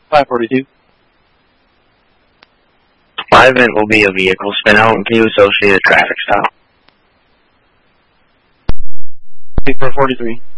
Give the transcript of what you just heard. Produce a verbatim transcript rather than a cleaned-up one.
five forty-two. My event will be a vehicle spin out and two associated traffic stop. four forty-three.